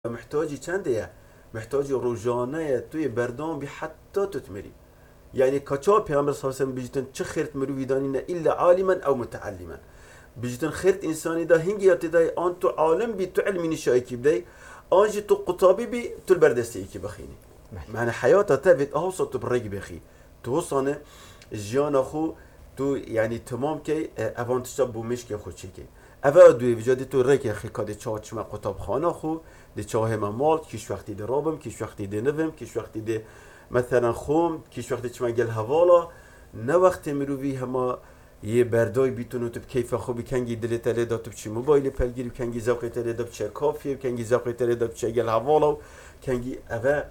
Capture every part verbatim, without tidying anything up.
محتاجی چنده؟ محتاجی روزانه توی بردام بی حتی تتمری. يعني كتشا پیامبر صلی الله علیه و بيجتن چه خیرت مروی دانی نه الا عالما او متعلما. بيجتن خیرت انسانی دا هنگی اتدای آن تو عالم بی تو علمی نشایی کی بدی آنجی تو قطابی بی تو البردستی کی بخینی. معنی حیات تفت اهوسا تو برگ بخی. تو صانه جیان خو تو يعني تمام کی اوانتشا بومش کی خود چکی. اول دوی وجودی تو رکی خی کادی چارچ ما قطاب خانه خو دی چاه ما مال کیش وقتی دی رابم کیش وقتی دی نوم کیش وقتی دی مثلا خوم کیش وقتی چما گل هوالا نه وقتی مروی هما یه بردای بیتونو تو کیف خوبی کنگی دلت تله داد تو چی موبایل پلگیری کنگی ذوقی تله داد چه کافی کنگی ذوقی تله داد چه گل هوالا کنگی اول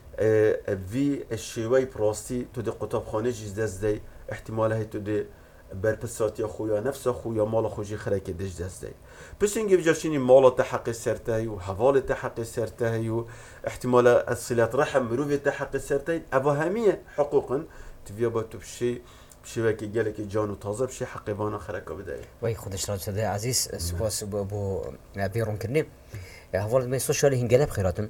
وی الشیوی پراستی تو دی قطاب خانه جیز دست دی احتماله تو دی برپساتی خویا نفس خویا مال خوشی خرک دش دست دی بس اینگه بجاشینی مال تحقق سرته و حوال تحقق سرته و احتمال الصلات رحم مروی تحقق سرته اوا همیه حقوقا تبیا با تو بشی بشی وکی گله که جان و تازه بشی حقیبان خرک بده وای خودش را شده عزیز سپاس بو بیرون کنیم حوال می سوشال هنگله بخیراتم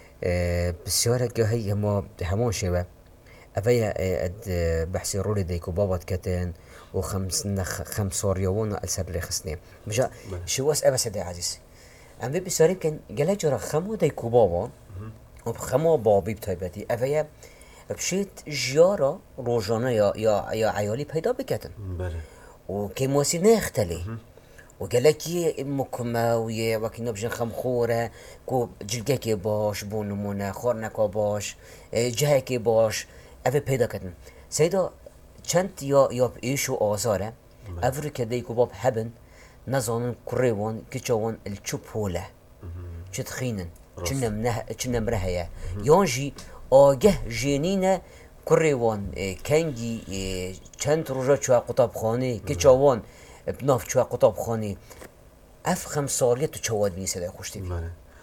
بسیار که هی ما همون شبه اویا اد بحث رولي ديكو بابات كتن وخمس نخ خمس صوريون السر اللي خصني مجا شو واس ابس دي عزيز ام بي بساري كان جلا جرا خمو ديكو بابا وبخمو بابي بتايبتي اویا بشيت جيارة روجانا يا يا يا عيالي بيدا بكتن بله وكي مواسي نختلي وقالكي مكما ويا وكنا بجن خمخورة كو جلقاكي باش بونمونا خورنكا باش جهكي باش اوه پیدا کردن سیدا چند یا یا ایشو آزاره افر که دیگه باب هبن نزانن کریوان که چوان الچوب هوله چه تخینن چنم نه چنم رهیا یانجی آگه جنینه کریوان کنگی چند روزا چوا قطاب خانه که چوان بناف چوا قطاب خانه اف خمس سالیه تو چواد بینی صدای خوشتی بی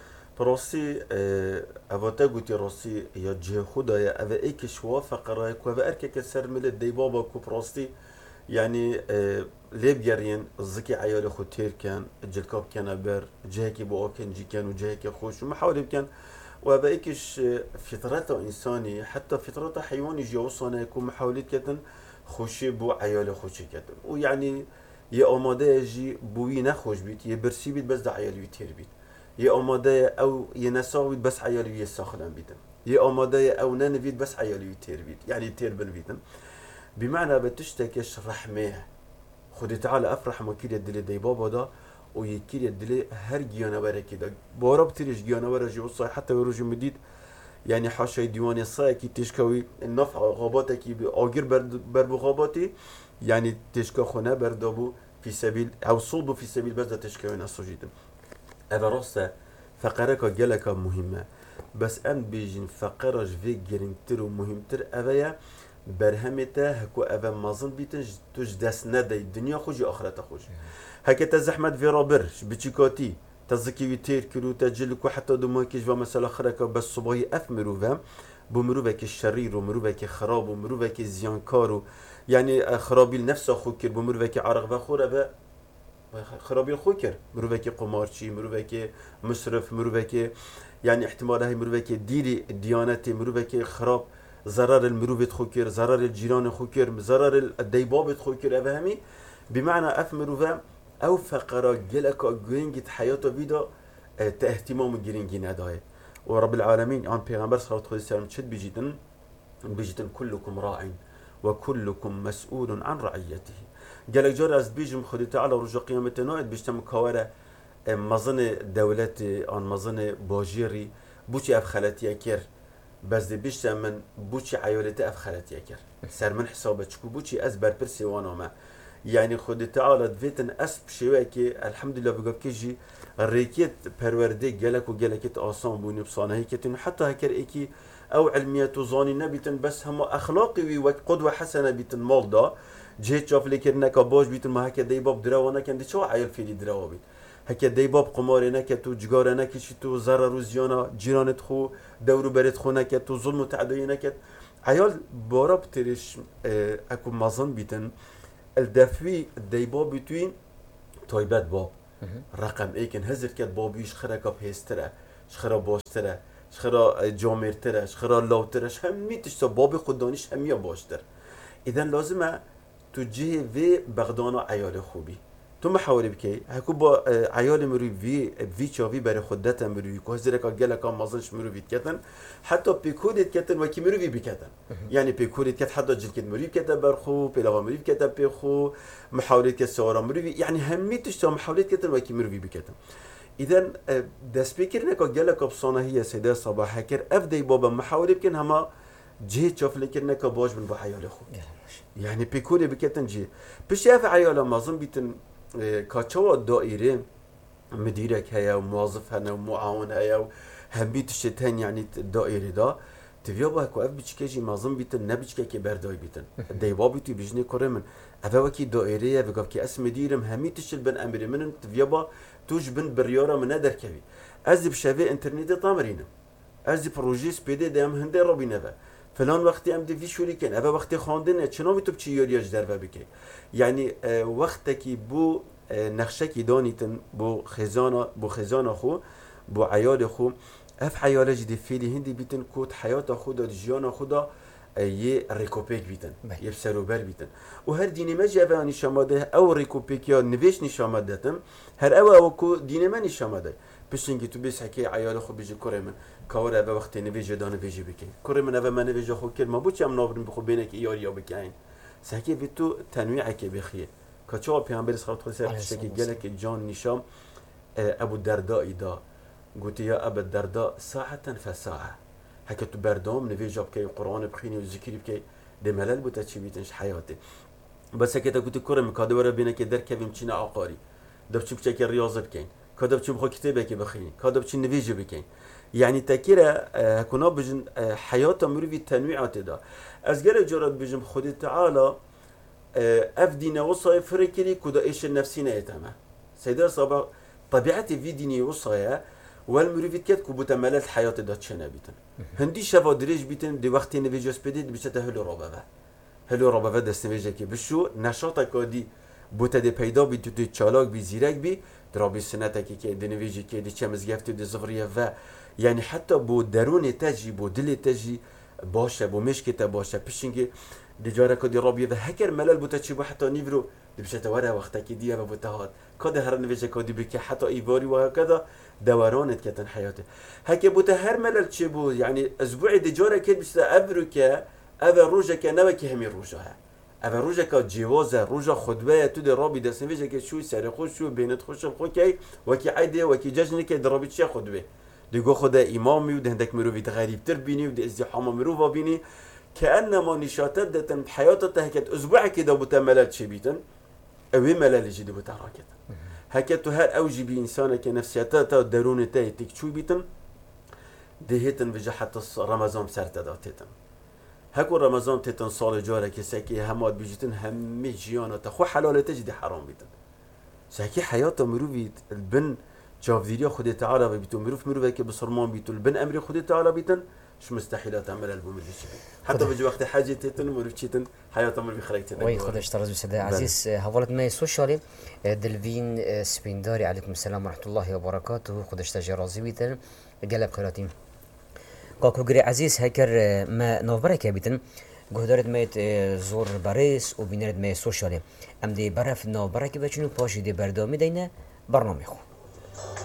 راسي أفاتا قلتي راسي يا جه خدايا أفا إيك شوا فقراي كوا أركي كسر مل الدي بابا كو براستي يعني ليب جرين الزكي عيال خو تير كان الجلكاب كان أبر جهكي بو كان جي كان وجهكي خوش ومحاول كان وأفا إيكش فطرته إنساني حتى فطرته حيواني جوصنا يكون محاولات كتن خوشي بو عيال خوشي كتن ويعني يا أماده يجي بوي نخوش بيت يبرسي بيت بس دا عيال يتير بيت یه آماده او یه نساوید بس عیالی یه ساخنم بیدن یه آماده او ننوید بس عیالی تیر بید يعني تیر بنویدن بمعنى بتشتكش رحمه خدي تعالى افرح ما كيري الدلي دي بابا دا ويكيري الدلي هر جيانا ورا كده بارا بتريش جيانا ورا جي وصاي حتى وروج مديد يعني حاشا ديواني الصاي كي تشكوي النفع غاباتك آجر برد غاباتي يعني تشكا خونه بردابو في سبيل او صلبو في سبيل بس تشكوي نسو جيدم اما راسته فقرك جلك مهمه بس ام بيجين فقرج في جرينتر ومهمتر اويا برهمته هكو اوا مازن بيتن توج داس ندي الدنيا خوجي اخرته خوجي هكا زحمت في رابر بتشيكاتي تزكي تير كيلو تجلك حتى دوما كيش مثلا خرك بس صباحي اف مروفه بمروبك الشرير ومروبك خراب ومروبك زيانكار يعني خرابي النفس اخوك بمروبك عرق بخور خرابي الخوكر مروفكي قمارشي مروفكي مصرف مروفكي يعني احتمال هاي مروفكي ديري الديانتي مروفكي خراب ضرر المروفة خوكر ضرر الجيران خوكر ضرر الديباب خوكر افهمي بمعنى اف مروفة او فقرا جلك جرينجت حياته بيدا اهتمام جرينجي نداي ورب العالمين عن پیغمبر صلى الله عليه وسلم شد بيجيتن بيجيتن كلكم راع وكلكم مسؤول عن رعيته جالك جار از بيجم خدي تعالى رجع قيامة نايد بيجتم كوارا مزن دولتي عن مزن باجيري بوشي اف خلاتي كير بس دي بيجتم من بوشي عيولتي اف خلاتي كير سر من حسابه شكو بوشي از بربرسي وانا ما يعني خدي تعالى دفيتن اسب شواكي الحمد لله بقى كيجي الريكيت پروردي جالك وجالك آسان بوني بصانه هيكتن حتى هكر ايكي او علميات وظاني نبيتن بس هم اخلاقي وقدوة حسنة بيتن مال دا جهت شاف لكن نكا باش بيتن ما هكا ديباب دراوانا كان دي شو عيال فيلي دراوا بيت هكا ديباب قمار نكا تو جگار نكا تو ضرر وزيانا جيرانت خو دورو برد خو نكا تو ظلم وتعدي نكا عيال بارا بتريش اه اكو مازن بيتن الدفوي ديباب بتوين تايبات باب رقم ايكن هزر كات بابيش خركا بهستره شخرا باشتره شخرا جامرتره شخرا لاوترش همی تشتا باب خود دانش همیا باشتر. اذا لازمه تو جه وی بغدان و عیال خوبی تو محاوله بکی هکو با عیال مروی وی وی چاوی برای خودت مروی که هزار که گله کام مازنش مروی کتن حتی پیکودت کتن و کی مروی بکتن یعنی پیکودت کت حتی جل کت مروی کت برخو پیلوا مروی کت پیخو محاوله کت سوارا مروی یعنی همی تشتا محاوله کتن و کی مروی بکتن. اذا دست بکر نکا گله کاب صناهی سیده صباح کر اف دی بابا محاوله بکن هما جه تشوف لكن نكا باج من بحيال اخو يعني بيكوني بكتن جه بشاف عيال مازن بيتن كاتشوا الدائره مديرك هيا وموظف هنا ومعاون هيا هم بيتشتهن يعني الدائره دا تبيابا هكو اف بيتشكيجي مازن بيتن نبيتشكي برداي بيتن ديبابي تي بيجني كورمن افاوكي دائره بقابكي اسم مديرم همي تشل بن امري من تبيابا توج بن برياره من دركبي از بشافي انترنت طامرين از بروجي سبيدي دام هندي روبينه فلان وقتی ام دی شوری کن اوه وقتی خواندن چنامی تو بچی یاریاش در بکی یعنی وقتی که بو نقشه کی دانیتن بو خزانه بو خزانه خو بو عیال خو اف عیال جدی فیلی هندی بیتن کود حیات خود و جیان خدا یه ریکوپیک بیتن یه سروبر بیتن و هر دینی ما جوانی شماده او ریکوپیک یا نویش نشامده تم هر او او کو دینی ما نشامده بشینگی تو بیس حکی عیال خو بیجی کره من کار اوه وقتی نویجه دانه بیجی بکن کره من اوه من نویجه خو کرد ما بود چه هم نابرین بخو بینه که یاریا بکن سحکی بی تو تنویعه که بخیه که چه پیامبر صلی الله علیه و آله که گله که جان نشام ابو الدرداء دا گوتی یا ابو الدرداء ساعتا فساعه هکه تو بردام نویجه بکی قرآن بخینی و ذکری بکی دملل بوده چی بیتنش حیاته بس هکه تا گوتی کره مکاده وره بینه که در کبیم چین عقاری دب چوب چه که ریاضه بکن کادب چی بخو کتابه که بخینی کادب چی نویجه بکن يعني تكيرا هكونا بجن حياة مروي تنويعات دا از غير جرات بجن خود تعالى اف دين وصايا فريكلي كدا ايش النفسي نيتما سيدار صبا طبيعه في ديني وصايا والمروي كات كو بتملات حياة دا تشنا بيتن هندي شفا دريج بيتن دي وقت نيفيجوس بديت بيشته هلو ربابه هلو ربابه دست نيفيجكي بشو نشاطك كدي بوتا دي پیدا بي تو چالاک بي زيرك بي درابي سنتك كي دي نيفيجي كي دي چمز گفت دي زفريه و يعني حتى بو درون تجي بو دل تجي باشه بو مشكته باشه بشينجي دي جاره كدي رابيه و هكر ملل بو تشي بو حتى نيفرو دي بشته ورا وقتك دي و بو تهاد كده هر نيفيجي كدي بك حتى ايفاري وهكذا دورانت كتن حياته هكي بو هر ملل تشي بو يعني اسبوع دي جاره كد بشته ابركه ابا روجه كنوكي همي روجها اول روزه که جواز روزه خطبه تو در رابی دست نویشه که شو سر خوش شو بینت خوش خو کی و کی عیده و کی جشن که در رابی چه خطبه دیگه خدا امامی و دهندک مرو وید غریب تر بینی و د ازدحام مرو و بینی كانما نشاطات دتن حياتها هكت اسبوع كده بتملل شي بيتن اوي ملل جدي بتراكت هكت هر اوجي بي انسان كنفسيته درونته تكچوي بيتن دهتن بجا حتى رمضان سرتداتتن هكو رمضان تتن صال جاره كسكي همات بيجتن هم جيانته خو حلال تجدي حرام بيتن سكي حياته مروفيت البن جافديريا خدي تعالى بيتو مروف مروفه كي بصرمان بيتو البن امري خدي تعالى بيتن مش مستحيل تعمل البوم اللي شبه حتى بيجي وقت حاجه تتن مروف تشتن حياته مروف خرجتن وي خدش ترز بسدا عزيز هولت ما سوشيالي دلفين سبينداري عليكم السلام ورحمه الله وبركاته خدش تجرازي بيتن قلب كراتين كاكو غري عزيز هكر ما نوبرك بيتن گهدارت میت زور باريس و بینرد می سوشیالی ام دی برف نوبرك بچنو پاشی دی بردامی دینه برنامه خو